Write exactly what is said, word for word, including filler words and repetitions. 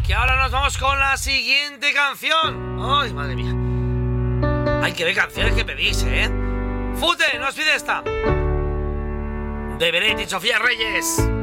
que ahora nos vamos con la siguiente canción. Ay, madre mía. Hay que ver canciones que pedís, ¿eh? Fute, nos pide esta. De Benet y Sofía Reyes.